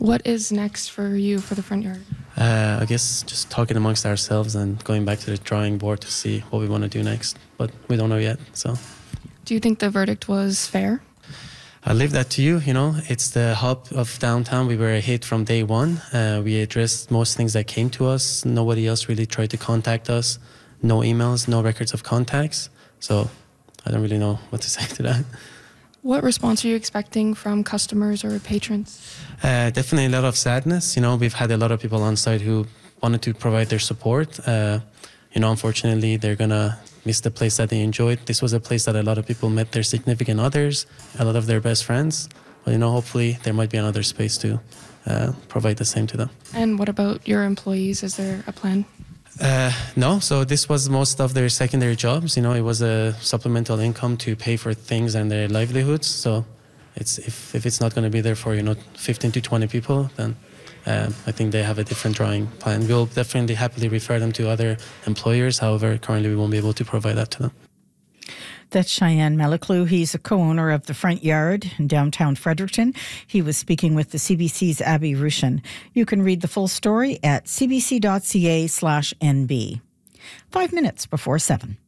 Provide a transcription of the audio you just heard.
What is next for you for the front yard? I guess just talking amongst ourselves and going back to the drawing board to see what we want to do next. But we don't know yet, so. Do you think the verdict was fair? I leave that to you. It's the hub of downtown. We were a hit from day one. We addressed most things that came to us. Nobody else really tried to contact us. No emails, no records of contacts. So I don't really know what to say to that. What response are you expecting from customers or patrons? Definitely a lot of sadness. We've had a lot of people on site who wanted to provide their support. Unfortunately, they're going to miss the place that they enjoyed. This was a place that a lot of people met their significant others, a lot of their best friends. But, hopefully there might be another space to provide the same to them. And what about your employees? Is there a plan? No, so this was most of their secondary jobs. It was a supplemental income to pay for things and their livelihoods. So it's if it's not going to be there for 15 to 20 people, then I think they have a different drawing plan. We'll definitely happily refer them to other employers. However, currently we won't be able to provide that to them. That's Cheyenne Meliclou. He's a co-owner of the Front Yard in downtown Fredericton. He was speaking with the CBC's Abby Rushin. You can read the full story at cbc.ca/nb. 5 minutes before 7.